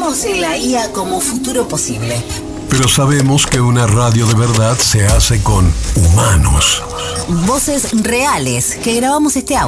Vemos en la IA como futuro posible. Pero sabemos que una radio de verdad se hace con humanos. Voces reales que grabamos este audio.